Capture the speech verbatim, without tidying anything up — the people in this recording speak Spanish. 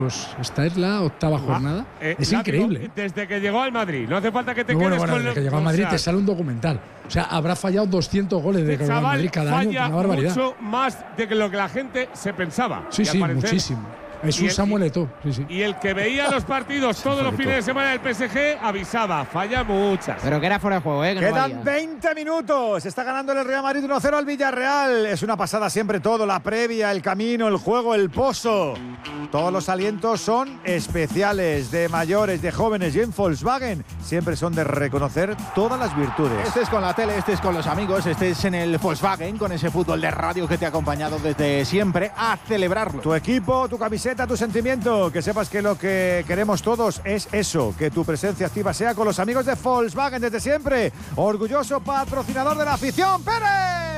Pues esta es la octava jornada. Ah, eh, es increíble. Desde que llegó al Madrid. No hace falta que te no, quedes bueno, bueno, con desde que llegó al Madrid o sea, te sale un documental. O sea, habrá fallado doscientos goles de Real Madrid cada año. Una barbaridad. Mucho más de que lo que la gente se pensaba. Sí, sí, muchísimo. Es un Samuel Eto'o. Sí, sí. Y el que veía los partidos todos los fines de semana del P S G avisaba, falla muchas. Pero que era fuera de juego, ¿eh? Que Quedan no veinte minutos. Está ganando el Real Madrid uno cero al Villarreal. Es una pasada siempre todo. La previa, el camino, el juego, el pozo. Todos los alientos son especiales. De mayores, de jóvenes y en Volkswagen siempre son de reconocer todas las virtudes. Este es con la tele, este es con los amigos, este es en el Volkswagen, con ese fútbol de radio que te ha acompañado desde siempre, a celebrarlo. Tu equipo, tu camiseta, tu sentimiento, que sepas que lo que queremos todos es eso, que tu presencia activa sea con los amigos de Volkswagen desde siempre. Orgulloso patrocinador de la afición, Pérez.